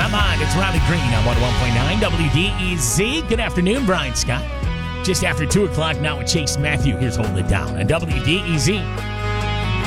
Come on, it's Riley Green on 101.9 WDEZ. Good afternoon, Brian Scott. Just after 2 o'clock now with Chase Matthew. Here's Holding It Down on WDEZ.